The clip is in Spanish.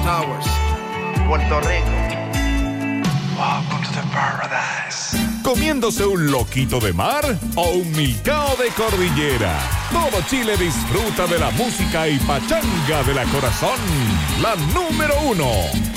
Towers, Puerto Rico. Welcome to the paradise. Comiéndose un loquito de mar o un milcao de cordillera. Todo Chile disfruta de la música y pachanga de la Corazón, la número 1.